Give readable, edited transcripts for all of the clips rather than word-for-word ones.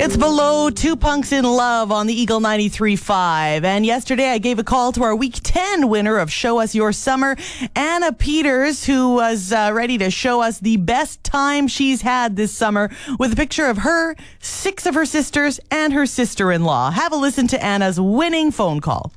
It's Below, Two Punks in Love on the Eagle 93.5. And yesterday I gave a call to our Week 10 winner of Show Us Your Summer, Anna Peters, who was ready to show us the best time she's had this summer with a picture of her, 6 of her sisters, and her sister-in-law. Have a listen to Anna's winning phone call.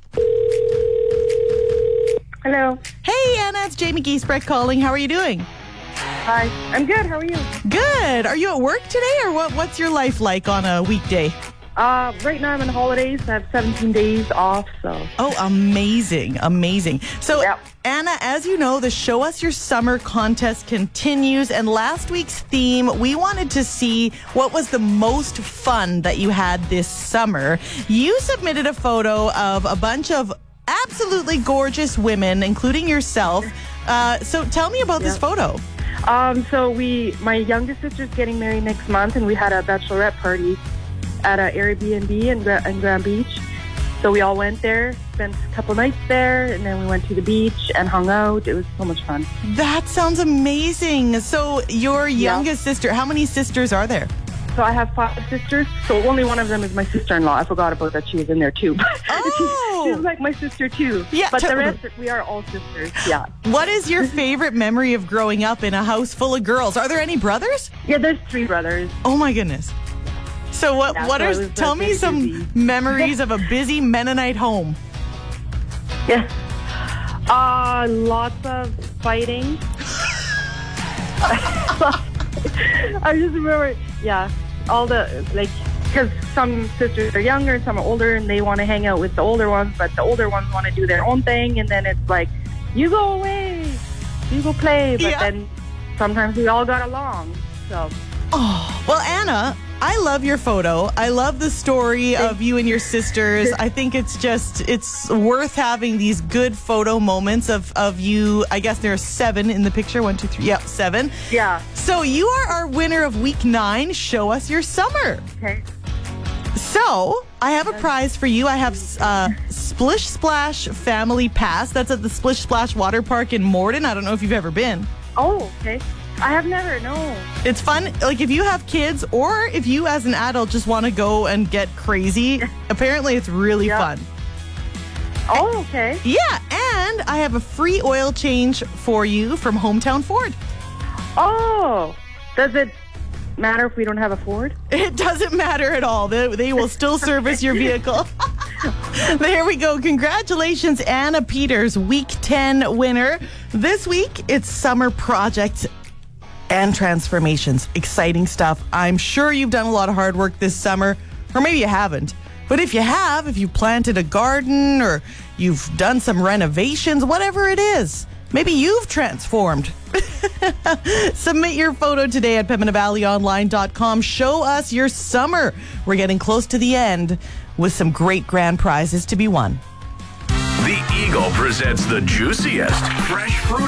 Hello. Hey, Anna, it's Jamie Giesbrecht calling. How are you doing? Hi. I'm good. How are you? Good. Are you at work today, or what's your life like on a weekday? Right now I'm on holidays. I have 17 days off, so. Oh, amazing. Amazing. So, Yep. Anna, as you know, the Show Us Your Summer contest continues. And last week's theme, we wanted to see what was the most fun that you had this summer. You submitted a photo of a bunch of absolutely gorgeous women, including yourself. So tell me about this photo. So my youngest sister's getting married next month, and we had a bachelorette party at an Airbnb in Grand Beach. So we all went there, spent a couple nights there, and then we went to the beach and hung out. It was so much fun. That sounds amazing. So your youngest sister, how many sisters are there? So I have 5 sisters, so only one of them is my sister-in-law. I forgot about that. She was in there too. Oh! She's like my sister too. Yeah, but the rest, we are all sisters. Yeah. What is your favorite memory of growing up in a house full of girls? Are there any brothers? Yeah, there's 3 brothers. Oh my goodness. So tell me some busy. memories of a busy Mennonite home. Yeah. Lots of fighting. I just remember, all the, because some sisters are younger, some are older, and they want to hang out with the older ones, but the older ones want to do their own thing, and then it's like, you go away, you go play, but then sometimes we all got along, so. Oh, well, Anna, I love your photo. I love the story of you and your sisters. I think it's worth having these good photo moments of you. I guess there are 7 in the picture. 1, 2, 3. Yeah, 7. Yeah. So you are our winner of Week 9. Show Us Your Summer. Okay. So I have a prize for you. I have Splish Splash Family Pass. That's at the Splish Splash Water Park in Morden. I don't know if you've ever been. Oh, okay. I have never, no. It's fun. Like, if you have kids or if you as an adult just want to go and get crazy, apparently it's really fun. Oh, okay. Yeah, and I have a free oil change for you from Hometown Ford. Oh, does it matter if we don't have a Ford? It doesn't matter at all. They will still service your vehicle. There we go. Congratulations, Anna Peters, Week 10 winner. This week, it's Summer Project and Transformations. Exciting stuff. I'm sure you've done a lot of hard work this summer, or maybe you haven't. But if you have, if you planted a garden or you've done some renovations, whatever it is, maybe you've transformed. Submit your photo today at PembinaValleyOnline.com. Show us your summer. We're getting close to the end with some great grand prizes to be won. The Eagle presents the juiciest fresh fruit